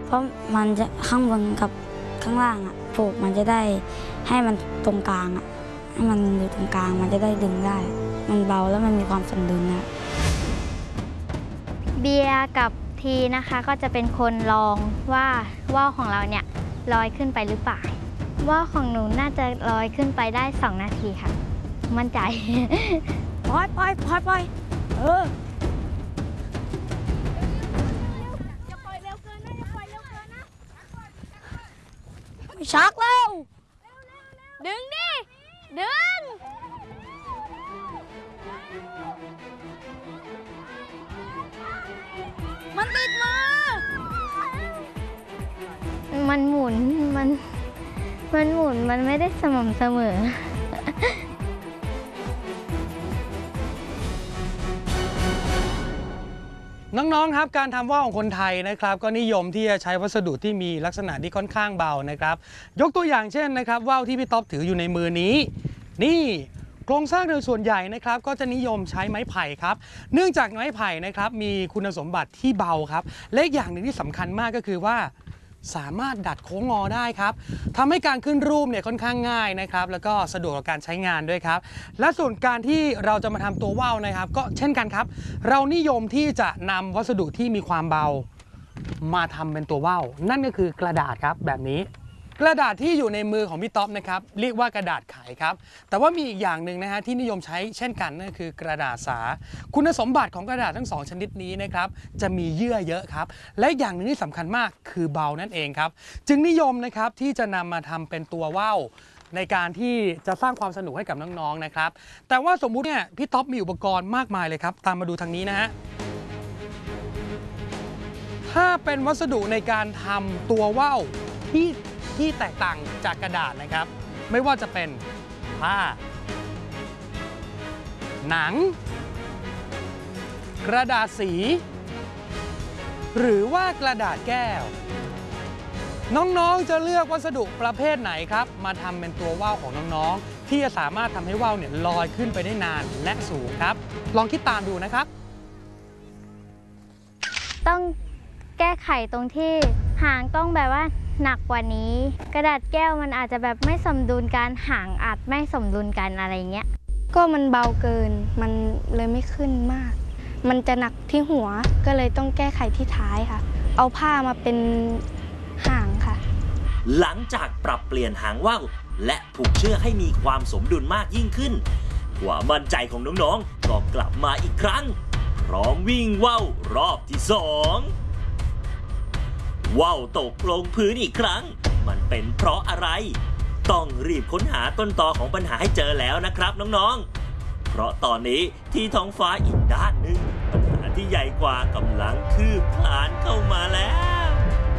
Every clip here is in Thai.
เพราะมันจะข้างบนกับข้างล่างผูกมันจะได้ให้มันตรงกลางให้มันอยู่ตรงกลางมันจะได้ดึงได้มันเบาแล้วมันมีความสมดุลนะเบียร์กับทีนะคะก็จะเป็นคนลองว่าว่าวของเราเนี่ยลอยขึ้นไปหรือเปล่าว่าวของหนูน่าจะลอยขึ้นไปได้2 นาทีค่ะมั่นใจปล่อยอย่าปล่อยเร็วเกินนะอย่าปล่อยเร็วเกินนะชักแล้วดึงดิดึงมันติดมือมันหมุนมันไม่ได้สม่ำเสมอน้องๆครับการทำว่าวของคนไทยนะครับก็นิยมที่จะใช้วัสดุที่มีลักษณะที่ค่อนข้างเบานะครับยกตัวอย่างเช่นนะครับว่าวที่พี่ต๊อบถืออยู่ในมือนี้นี่โครงสร้างโดยส่วนใหญ่นะครับก็จะนิยมใช้ไม้ไผ่ครับเนื่องจากไม้ไผ่นะครับมีคุณสมบัติที่เบาครับและอีกอย่างหนึ่งที่สำคัญมากก็คือว่าสามารถดัดโค้งงอได้ครับทำให้การขึ้นรูปเนี่ยค่อนข้างง่ายนะครับแล้วก็สะดวกต่อการใช้งานด้วยครับและส่วนการที่เราจะมาทำตัวว่าวนะครับก็เช่นกันครับเรานิยมที่จะนำวัสดุที่มีความเบามาทำเป็นตัวว่าวนั่นก็คือกระดาษครับแบบนี้กระดาษที่อยู่ในมือของพี่ต๊อบนะครับเรียกว่ากระดาษไขครับแต่ว่ามีอีกอย่างหนึ่งนะฮะที่นิยมใช้เช่นกันนั่นคือกระดาษสาคุณสมบัติของกระดาษทั้ง2ชนิดนี้นะครับจะมีเยื่อเยอะครับและอย่างหนึ่งที่สำคัญมากคือเบานั่นเองครับจึงนิยมนะครับที่จะนำมาทำเป็นตัวว่าวในการที่จะสร้างความสนุกให้กับน้องๆนะครับแต่ว่าสมมุติเนี่ยพี่ต๊อบมีอุปกรณ์มากมายเลยครับตามมาดูทางนี้นะฮะถ้าเป็นวัสดุในการทำตัวว่าวที่แตกต่างจากกระดาษนะครับไม่ว่าจะเป็นผ้าหนังกระดาษสีหรือว่ากระดาษแก้วน้องๆจะเลือกวัสดุประเภทไหนครับมาทำเป็นตัวว่าวของน้องๆที่จะสามารถทำให้ว่าวเนี่ยลอยขึ้นไปได้นานและสูงครับลองคิดตามดูนะครับต้องแก้ไขตรงที่หางต้องแบบว่าหนักกว่านี้กระดาษแก้วมันอาจจะแบบไม่สมดุลกันหางอาจไม่สมดุลกันอะไรเงี้ยก็มันเบาเกินมันเลยไม่ขึ้นมากมันจะหนักที่หัวก็เลยต้องแก้ไขที่ท้ายค่ะเอาผ้ามาเป็นหางค่ะหลังจากปรับเปลี่ยนหางว่าวและผูกเชือกให้มีความสมดุลมากยิ่งขึ้นความมั่นใจของน้องๆก็กลับมาอีกครั้งพร้อมวิ่งว่าวรอบที่2ว่าวตกลงพื้นอีกครั้งมันเป็นเพราะอะไรต้องรีบค้นหาต้นตอของปัญหาให้เจอแล้วนะครับน้องๆเพราะตอนนี้ที่ท้องฟ้าอีกด้านหนึ่งปัญหาที่ใหญ่กว่ากำลังคืบคลานเข้ามาแล้ว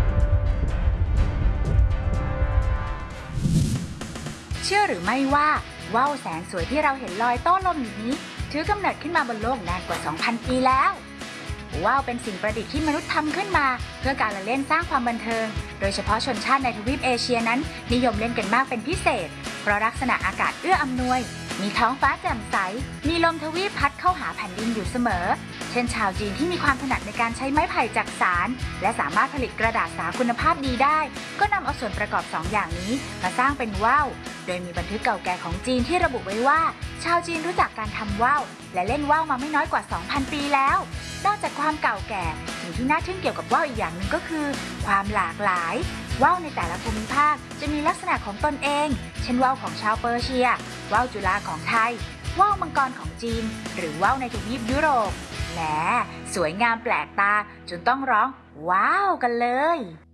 เชื่อหรือไม่ว่าว่าวแสนสวยที่เราเห็นลอยโต้ลมอยู่นี้ถือกำเนิดขึ้นมาบนโลกนานกว่า 2,000 ปีแล้วว่าวเป็นสิ่งประดิษฐ์ที่มนุษย์ทำขึ้นมาเพื่อการละเล่นสร้างความบันเทิงโดยเฉพาะชนชาติในทวีปเอเชียนั้นนิยมเล่นกันมากเป็นพิเศษเพราะลักษณะอากาศเอื้ออำนวยมีท้องฟ้าแจ่มใสมีลมทวีปพัดเข้าหาแผ่นดินอยู่เสมอเช่นชาวจีนที่มีความถนัดในการใช้ไม้ไผ่จักสานและสามารถผลิตกระดาษสาคุณภาพดีได้ก็นำเอาส่วนประกอบ2 อย่างนี้มาสร้างเป็นว่าวโดยมีบันทึกเก่าแก่ของจีนที่ระบุไว้ว่าชาวจีนรู้จักการทำว่าวและเล่นว่าวมาไม่น้อยกว่า 2,000 ปีแล้วนอกจากความเก่าแก่สิ่งที่น่าทึ่งเกี่ยวกับว่าวอีกอย่างหนึ่งก็คือความหลากหลายว่าวในแต่ละภูมิภาคจะมีลักษณะของตนเองเช่นว่าวของชาวเปอร์เซียว่าวจุฬาของไทยว่าวมังกรของจีนหรือว่าวในทวีปยุโรปแหมสวยงามแปลกตาจนต้องร้องว้าวกันเลย